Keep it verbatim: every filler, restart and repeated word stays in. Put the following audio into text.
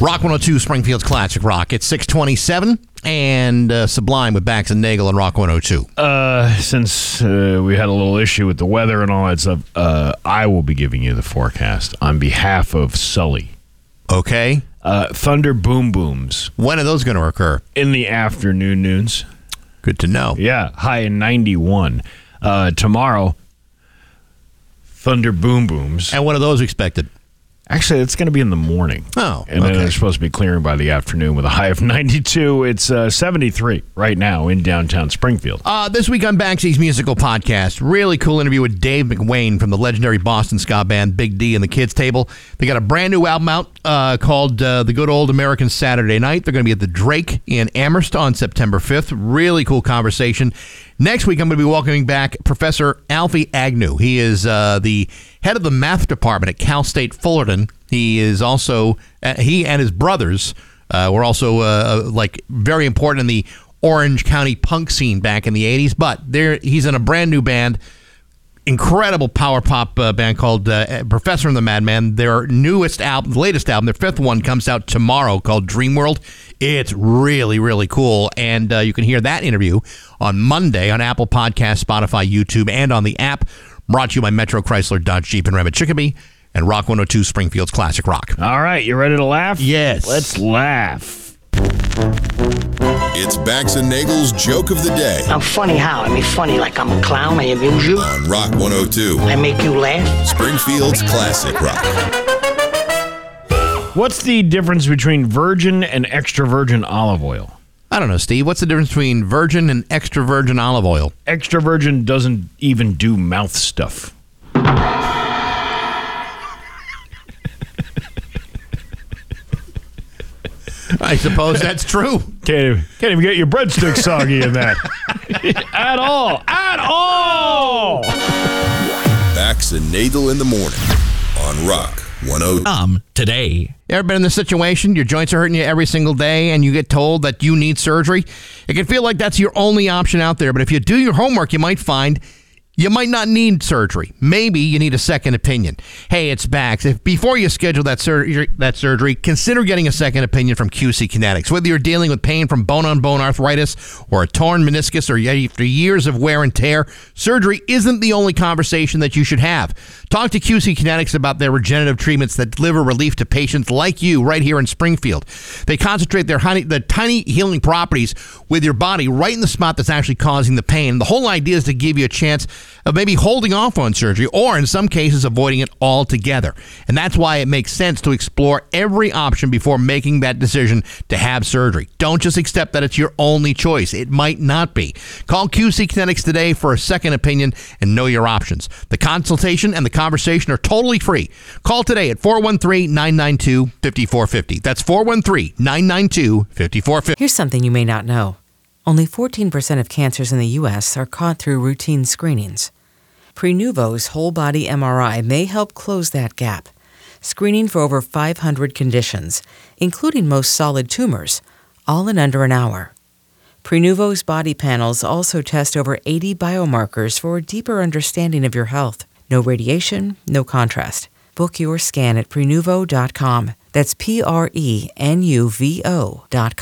Rock one oh two, Springfield's Classic Rock. It's six twenty-seven, and uh, Sublime with Bax and Nagel on Rock one oh two. Uh, since uh, we had a little issue with the weather and all that stuff, uh, I will be giving you the forecast on behalf of Sully. Okay. Uh, thunder boom booms. When are those going to occur? In the afternoon noons. Good to know. Yeah, high in ninety-one. Uh, tomorrow, thunder boom booms. And when are those expected? Actually, it's going to be in the morning. Oh, And okay. then it's supposed to be clearing by the afternoon with a high of ninety-two. It's uh, seventy-three right now in downtown Springfield. Uh, this week on Banksy's Musical Podcast, really cool interview with Dave McWayne from the legendary Boston ska band Big D and the Kids Table. They got a brand new album out uh, called uh, The Good Old American Saturday Night. They're going to be at the Drake in Amherst on September fifth. Really cool conversation. Next week, I'm going to be welcoming back Professor Alfie Agnew. He is uh, the head of the math department at Cal State Fullerton. He is also, uh, he and his brothers uh, were also uh, like very important in the Orange County punk scene back in the eighties. But there, he's in a brand new band, incredible power pop uh, band called uh, Professor and the Madman. Their newest album, the latest album, their fifth one, comes out tomorrow called Dream World. It's really, really cool. And uh, you can hear that interview on Monday on Apple Podcasts, Spotify, YouTube, and on the app. Brought to you by Metro Chrysler, Dodge, Jeep, and Ram at Chicopee, and Rock one oh two, Springfield's Classic Rock. All right, you ready to laugh? Yes. Let's laugh. It's Bax and Nagel's Joke of the Day I'm funny how? I mean funny like I'm a clown, I amuse you, on Rock one oh two, I make you laugh. Springfield's Classic Rock. What's the difference between virgin and extra virgin olive oil? I don't know, Steve. What's the difference between virgin and extra virgin olive oil? Extra virgin doesn't even do mouth stuff. I suppose that's true. Can't even, can't even get your breadsticks soggy in that. At all. At all. Bax and Nagel in the morning on Rock one oh two. Um, today. You ever been in this situation? Your joints are hurting you every single day and you get told that you need surgery? It can feel like that's your only option out there, but if you do your homework, you might find you might not need surgery. Maybe you need a second opinion. Hey, it's Bax. If before you schedule that surgery, that surgery, consider getting a second opinion from Q C Kinetics. Whether you're dealing with pain from bone-on-bone arthritis or a torn meniscus or after years of wear and tear, surgery isn't the only conversation that you should have. Talk to Q C Kinetics about their regenerative treatments that deliver relief to patients like you right here in Springfield. They concentrate their honey, the tiny healing properties with your body right in the spot that's actually causing the pain. The whole idea is to give you a chance of maybe holding off on surgery or in some cases avoiding it altogether. And that's why it makes sense to explore every option before making that decision to have surgery. Don't just accept that it's your only choice. It might not be. Call Q C Kinetics today for a second opinion and know your options. The consultation and the conversation are totally free. Call today at four one three, nine nine two, five four five zero. That's four one three, nine nine two, five four five zero. Here's something you may not know. Only fourteen percent of cancers in the U S are caught through routine screenings. Prenuvo's whole-body M R I may help close that gap, screening for over five hundred conditions, including most solid tumors, all in under an hour. Prenuvo's body panels also test over eighty biomarkers for a deeper understanding of your health. No radiation, no contrast. Book your scan at Prenuvo dot com. That's P R E N U V O dot com.